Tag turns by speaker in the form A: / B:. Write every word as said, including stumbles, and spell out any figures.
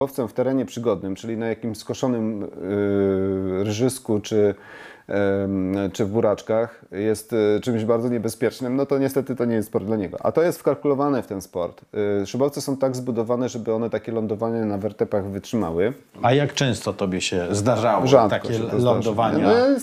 A: Szybowcem w terenie przygodnym, czyli na jakimś skoszonym yy, rżysku czy, yy, czy w buraczkach jest yy, czymś bardzo niebezpiecznym, no to niestety to nie jest sport dla niego. A to jest wkalkulowane w ten sport. Yy, szybowce są tak zbudowane, żeby one takie lądowanie na wertepach wytrzymały.
B: A jak często tobie się zdarzało
A: Rzadko
B: takie
A: się to zdarza.
B: lądowania?
A: No,